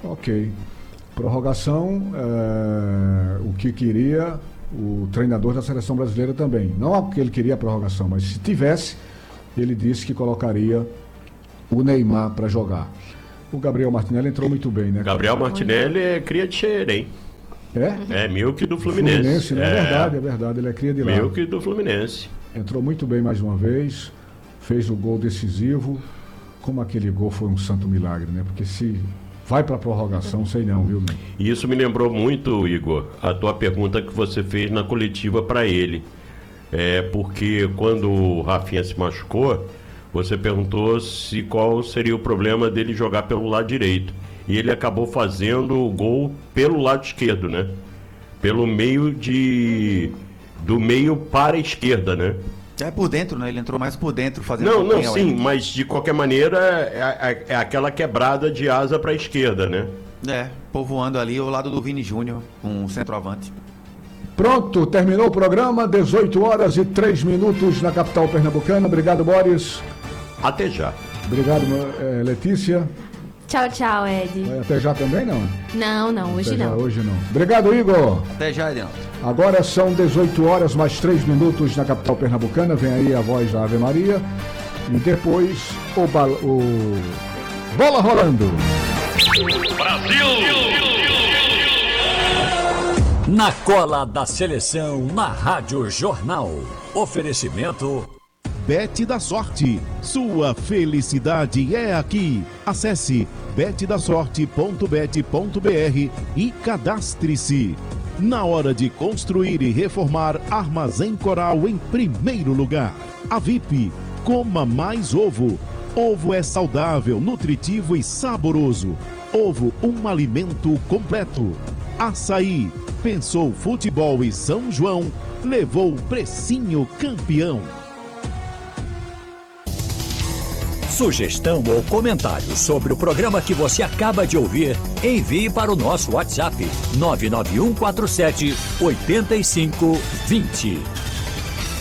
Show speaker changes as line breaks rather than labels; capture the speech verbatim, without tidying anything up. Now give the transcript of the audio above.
Ok. Prorrogação, é, o que queria o treinador da seleção brasileira também. Não porque ele queria a prorrogação, mas se tivesse, ele disse que colocaria o Neymar para jogar. O Gabriel Martinelli entrou muito bem, né?
Gabriel Martinelli é cria de Xerém.
É?
É Milk do Fluminense.
Fluminense, não é,
é
verdade, é verdade, ele é cria de lá.
Milk do Fluminense.
Entrou muito bem mais uma vez, fez o gol decisivo. Como aquele gol foi um santo milagre, né? Porque se vai para a prorrogação, sei não, viu?
E isso me lembrou muito, Igor, a tua pergunta que você fez na coletiva para ele. É porque quando o Rafinha se machucou, você perguntou se qual seria o problema dele jogar pelo lado direito. E ele acabou fazendo o gol pelo lado esquerdo, né? Pelo meio de... do meio para a esquerda, né?
É por dentro, né? Ele entrou mais por dentro, fazendo...
Não, não, sim, mas de qualquer maneira é, é, é aquela quebrada de asa para a esquerda, né?
É, povoando ali ao lado do Vini Júnior, um centroavante.
Pronto, terminou o programa, dezoito horas e três minutos na capital pernambucana. Obrigado, Boris.
Até já.
Obrigado, é, Letícia.
Tchau, tchau, Ed.
Vai até já também, não?
Não, não, hoje
até
não.
Já, hoje não. Obrigado, Igor.
Até já, Edinaldo.
Agora são dezoito horas mais três minutos na capital pernambucana. Vem aí a voz da Ave Maria. E depois o, bal... o... Bola Rolando.
Brasil! Na cola da seleção, na Rádio Jornal. Oferecimento...
Bet da Sorte. Sua felicidade é aqui. Acesse bet da sorte ponto bet ponto br e cadastre-se. Na hora de construir e reformar, Armazém Coral em primeiro lugar. A V I P, coma mais ovo. Ovo é saudável, nutritivo e saboroso. Ovo, um alimento completo. Açaí, pensou futebol e São João, levou o precinho campeão.
Sugestão ou comentário sobre o programa que você acaba de ouvir, envie para o nosso WhatsApp nove nove um quatro sete oito cinco dois zero.